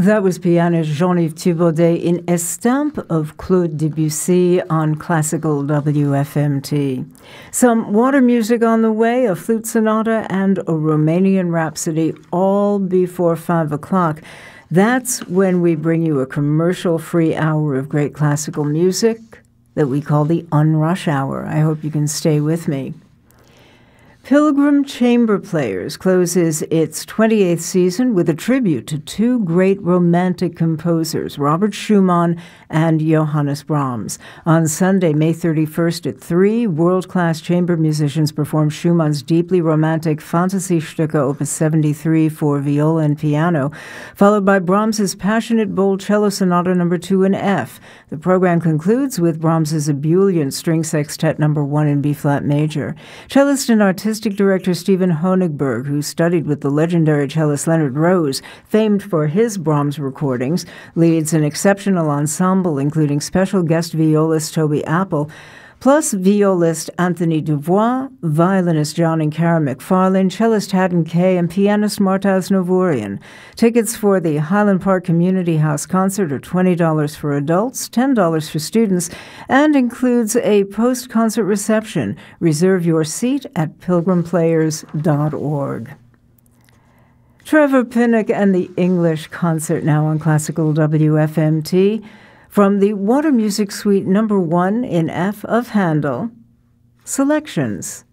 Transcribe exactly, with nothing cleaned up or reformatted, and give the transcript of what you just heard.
That was pianist Jean-Yves Thibaudet in Estampe of Claude Debussy on Classical W F M T. Some water music on the way, a flute sonata and a Romanian rhapsody, all before five o'clock. That's when we bring you a commercial-free hour of great classical music that we call the Unrush Hour. I hope you can stay with me. Pilgrim Chamber Players closes its twenty-eighth season with a tribute to two great romantic composers, Robert Schumann and Johannes Brahms. On Sunday, May thirty-first at three, world-class chamber musicians perform Schumann's deeply romantic Fantasiestücke Opus seventy-three for viola and piano, followed by Brahms's passionate, bold cello sonata number two in F. The program concludes with Brahms's ebullient string sextet number one in B-flat major. Cellist and artistic Artistic director Stephen Honigberg, who studied with the legendary cellist Leonard Rose, famed for his Brahms recordings, leads an exceptional ensemble including special guest violist Toby Apple, plus violist Anthony Duvois, violinist John and Karen McFarlane, cellist Haddon Kay, and pianist Martaz Novorian. Tickets for the Highland Park Community House concert are twenty dollars for adults, ten dollars for students, and includes a post-concert reception. Reserve your seat at pilgrim players dot org. Trevor Pinnock and the English Concert now on Classical W F M T. From the Water Music Suite number one in F of Handel, Selections.